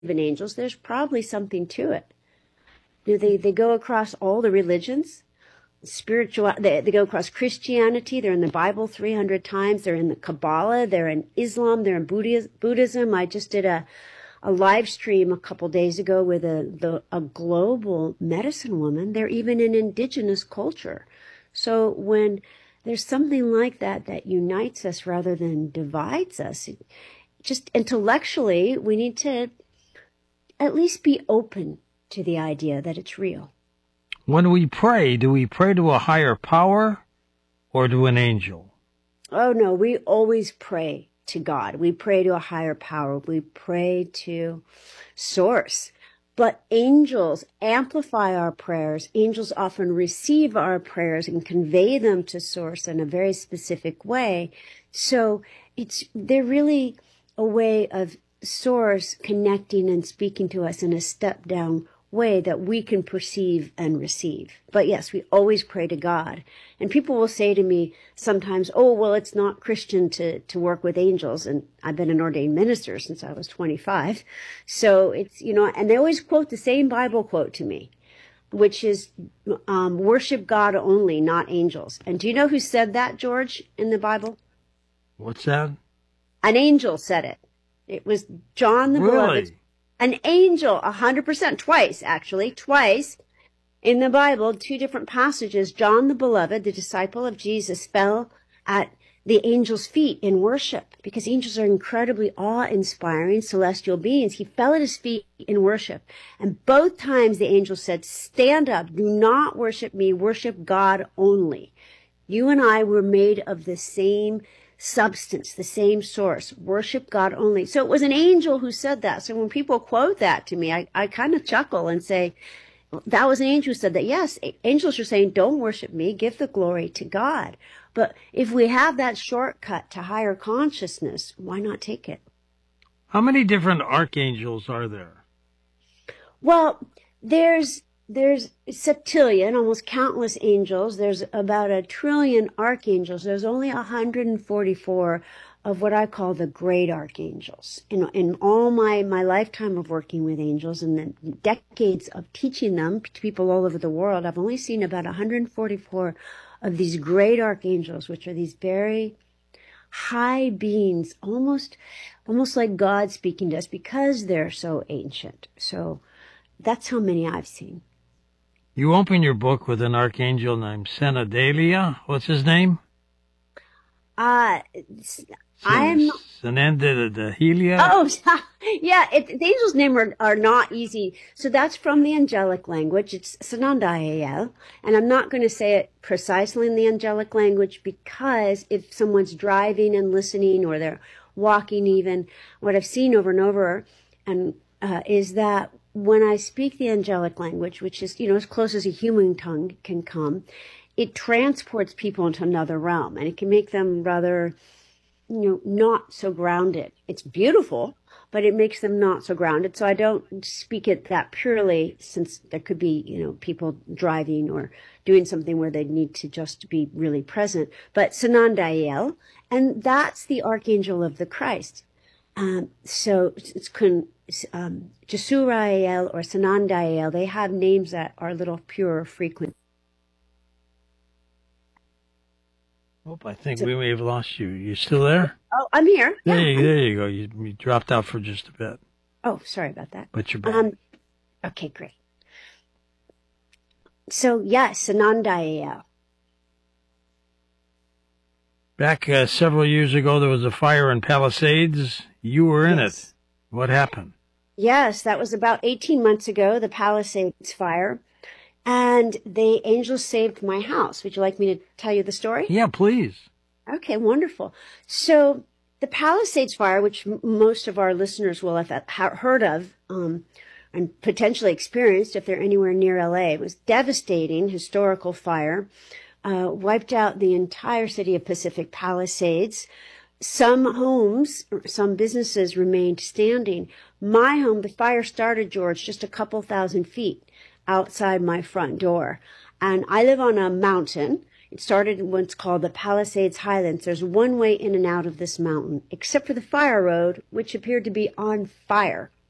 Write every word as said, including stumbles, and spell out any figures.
in angels, there's probably something to it. You know, they, they go across all the religions, spiritual, they, they go across Christianity, they're in the Bible three hundred times, they're in the Kabbalah, they're in Islam, they're in Buddhism. I just did a, a live stream a couple days ago with a, the, a global medicine woman. They're even in indigenous culture. So when there's something like that that unites us rather than divides us, just intellectually, we need to at least be open to the idea that it's real. When we pray, do we pray to a higher power or to an angel? Oh, no, we always pray to God. We pray to a higher power. We pray to Source. But angels amplify our prayers. Angels often receive our prayers and convey them to Source in a very specific way. So it's they're really a way of Source connecting and speaking to us in a step-down way that we can perceive and receive. But yes, we always pray to God. And people will say to me sometimes, oh, well, it's not Christian to, to work with angels. And I've been an ordained minister since I was twenty-five. So it's, you know, and they always quote the same Bible quote to me, which is, um, worship God only, not angels. And do you know who said that, George, in the Bible? What's that? An angel said it. It was John the Really? Beloved. An angel, a hundred percent, twice, actually, twice in the Bible, two different passages. John the Beloved, the disciple of Jesus, fell at the angel's feet in worship because angels are incredibly awe-inspiring celestial beings. He fell at his feet in worship. And both times the angel said, stand up, do not worship me, worship God only. You and I were made of the same substance, the same Source. Worship God only. So it was an angel who said that. So when people quote that to me, I, I kind of chuckle and say, that was an angel who said that. Yes, angels are saying, don't worship me, give the glory to God. But if we have that shortcut to higher consciousness, why not take it? How many different archangels are there? Well, there's There's septillion, almost countless angels. There's about a trillion archangels. There's only one hundred forty-four of what I call the great archangels. In, in all my, my lifetime of working with angels and the decades of teaching them to people all over the world, I've only seen about one hundred forty-four of these great archangels, which are these very high beings, almost, almost like God speaking to us because they're so ancient. So that's how many I've seen. You open your book with an archangel named Senadelia. What's his name? Uh, I'm... Senadelia? Oh, yeah, it, the angels' names are, are not easy. So that's from the angelic language. It's Sanandael. And I'm not going to say it precisely in the angelic language because if someone's driving and listening or they're walking even, what I've seen over and over and uh, is that when I speak the angelic language, which is, you know, as close as a human tongue can come, it transports people into another realm and it can make them rather, you know, not so grounded. It's beautiful, but it makes them not so grounded. So I don't speak it that purely since there could be, you know, people driving or doing something where they need to just be really present. But Sanandael, and that's the archangel of the Christ. Um, so it's, it's um, Jesurael or Sanandael. They have names that are a little pure, frequent. Oh, I think so, we may have lost you. You still there? Oh, I'm here. There, yeah, you, I'm... there you go. You, you dropped out for just a bit. Oh, sorry about that. But you're back. Um, okay, great. So, yes, Sanandael. Back uh, several years ago, there was a fire in Palisades. You were in yes. it. What happened? Yes, that was about eighteen months ago, the Palisades fire. And the angels saved my house. Would you like me to tell you the story? Yeah, please. Okay, wonderful. So the Palisades fire, which m- most of our listeners will have ha- heard of um, and potentially experienced if they're anywhere near L A, it was devastating historical fire. Uh, wiped out the entire city of Pacific Palisades. Some homes, some businesses remained standing. My home, the fire started, George, just a couple thousand feet outside my front door. And I live on a mountain. It started in what's called the Palisades Highlands. There's one way in and out of this mountain, except for the fire road, which appeared to be on fire.